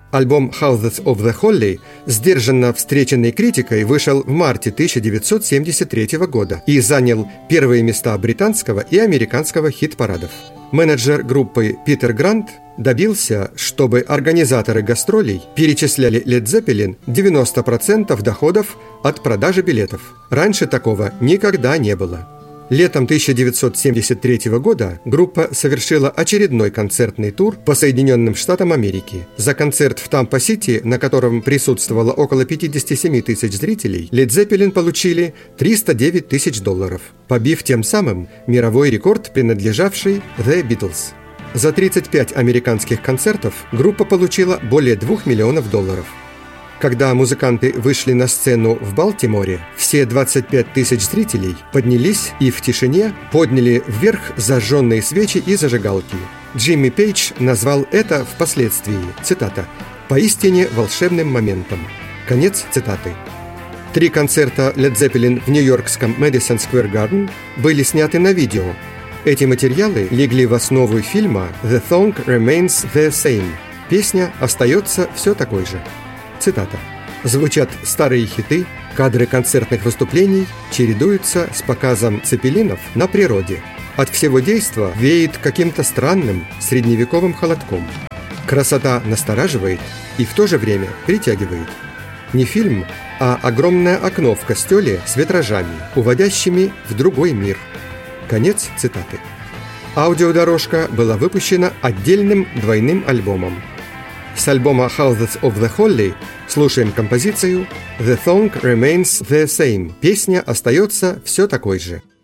Альбом «Houses of the Holy», сдержанно встреченный критикой, вышел в марте 1973 года и занял первые места британского и американского хит-парадов. Менеджер группы Питер Грант добился, чтобы организаторы гастролей перечисляли Led Zeppelin 90% доходов от продажи билетов. Раньше такого никогда не было. Летом 1973 года группа совершила очередной концертный тур по Соединенным Штатам Америки. За концерт в Тампа-Сити, на котором присутствовало около 57 тысяч зрителей, Led Zeppelin получили $309 тысяч, побив тем самым мировой рекорд, принадлежавший The Beatles. За 35 американских концертов группа получила более $2 миллионов. Когда музыканты вышли на сцену в Балтиморе, все 25 тысяч зрителей поднялись и в тишине подняли вверх зажженные свечи и зажигалки. Джимми Пейдж назвал это впоследствии, цитата, «поистине волшебным моментом». Конец цитаты. 3 концерта Led Zeppelin в нью-йоркском Madison Square Garden были сняты на видео. Эти материалы легли в основу фильма «The Song Remains the Same». Песня остается все такой же. Цитата. «Звучат старые хиты, кадры концертных выступлений чередуются с показом цепелинов на природе. От всего действа веет каким-то странным средневековым холодком. Красота настораживает и в то же время притягивает. Не фильм, а огромное окно в костеле с витражами, уводящими в другой мир». Конец цитаты. Аудиодорожка была выпущена отдельным двойным альбомом. С альбома «Houses of the Holy» слушаем композицию «The Song Remains the Same». Песня остается все такой же.